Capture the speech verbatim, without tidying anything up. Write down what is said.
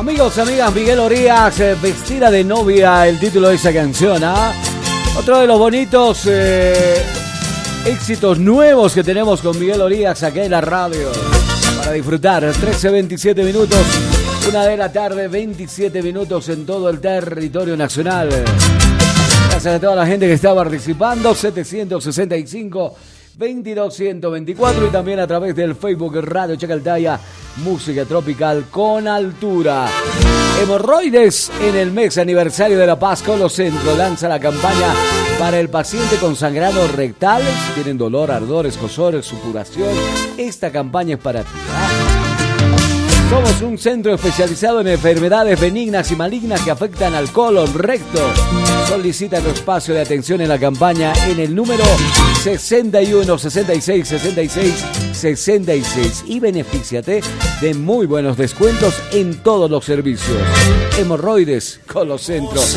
Amigos, amigas, Miguel Orías, eh, vestida de novia, el título de esa canción, ¿ah? Otro de los bonitos eh, éxitos nuevos que tenemos con Miguel Orías aquí en la radio. Para disfrutar, trece veintisiete minutos, una de la tarde, veintisiete minutos en todo el territorio nacional. Gracias a toda la gente que está participando, setecientos sesenta y cinco, veintidós ciento veinticuatro y también a través del Facebook Radio Chacaltaya, música tropical con altura. Hemorroides en el mes aniversario de La Paz. Colocentro lanza la campaña para el paciente con sangrado rectal. Si tienen dolor, ardor, escozor, supuración, esta campaña es para ti, ¿eh? Somos un centro especializado en enfermedades benignas y malignas que afectan al colon, recto. Solicita tu espacio de atención en la campaña en el número sesenta y uno, sesenta y seis, sesenta y seis, sesenta y seis y benefíciate de muy buenos descuentos en todos los servicios. Hemorroides Colocentro.